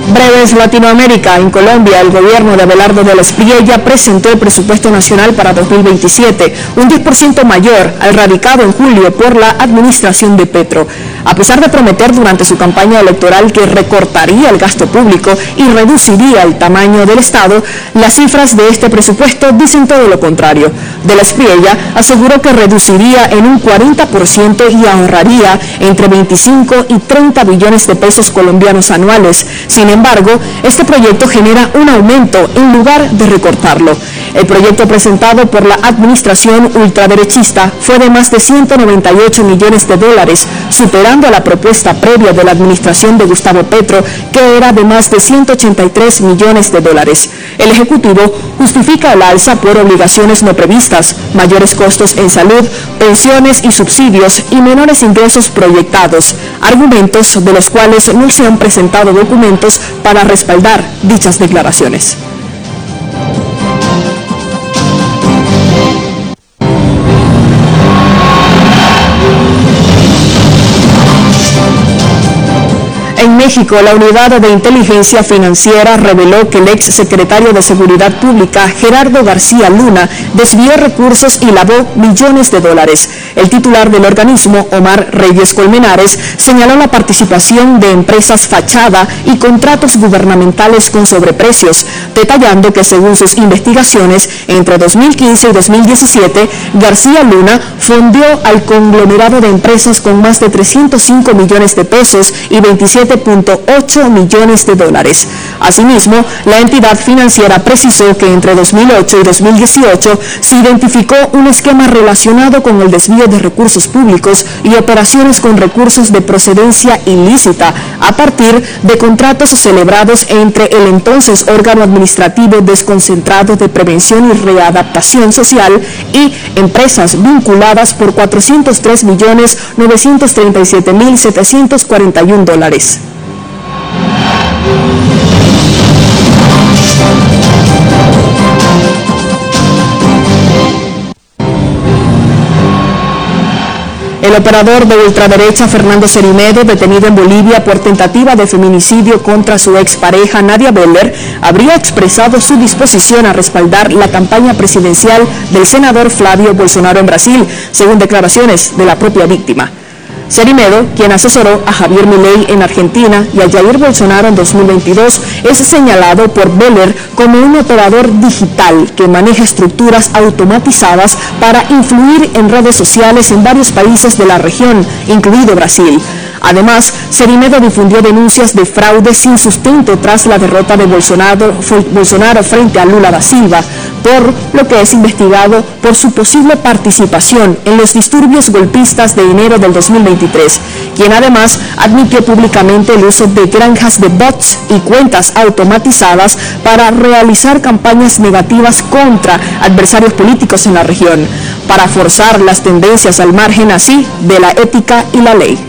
Breves Latinoamérica. En Colombia, el gobierno de Abelardo del Espriella presentó el presupuesto nacional para 2027, un 10% mayor al radicado en julio por la administración de Petro. A pesar de prometer durante su campaña electoral que recortaría el gasto público y reduciría el tamaño del Estado, las cifras de este presupuesto dicen todo lo contrario. Del Espriella aseguró que reduciría en un 40% y ahorraría entre 25 y 30 billones de pesos colombianos anuales. Sin embargo, este proyecto genera un aumento en lugar de recortarlo. El proyecto presentado por la administración ultraderechista fue de más de 198 millones de dólares, superando a la propuesta previa de la administración de Gustavo Petro, que era de más de 183 millones de dólares. El Ejecutivo justifica el alza por obligaciones no previstas, mayores costos en salud, pensiones y subsidios y menores ingresos proyectados, argumentos de los cuales no se han presentado documentos para respaldar dichas declaraciones. En México, la Unidad de Inteligencia Financiera reveló que el ex secretario de Seguridad Pública, Gerardo García Luna, desvió recursos y lavó millones de dólares. El titular del organismo, Omar Reyes Colmenares, señaló la participación de empresas fachada y contratos gubernamentales con sobreprecios, detallando que según sus investigaciones, entre 2015 y 2017, García Luna fondeó al conglomerado de empresas con más de 305 millones de pesos y 27.8 millones de dólares. Asimismo, la entidad financiera precisó que entre 2008 y 2018 se identificó un esquema relacionado con el desvío de recursos públicos y operaciones con recursos de procedencia ilícita a partir de contratos celebrados entre el entonces órgano administrativo desconcentrado de prevención y readaptación social y empresas vinculadas por 403.937.741 dólares. El operador de ultraderecha Fernando Cerimedo, detenido en Bolivia por tentativa de feminicidio contra su expareja Nadia Beller, habría expresado su disposición a respaldar la campaña presidencial del senador Flavio Bolsonaro en Brasil, según declaraciones de la propia víctima. Cerimedo, quien asesoró a Javier Milei en Argentina y a Jair Bolsonaro en 2022, es señalado por Beller como un operador digital que maneja estructuras automatizadas para influir en redes sociales en varios países de la región, incluido Brasil. Además, Cerimedo difundió denuncias de fraude sin sustento tras la derrota de Bolsonaro frente a Lula da Silva, por lo que es investigado por su posible participación en los disturbios golpistas de enero del 2023, quien además admitió públicamente el uso de granjas de bots y cuentas automatizadas para realizar campañas negativas contra adversarios políticos en la región, para forzar las tendencias al margen así de la ética y la ley.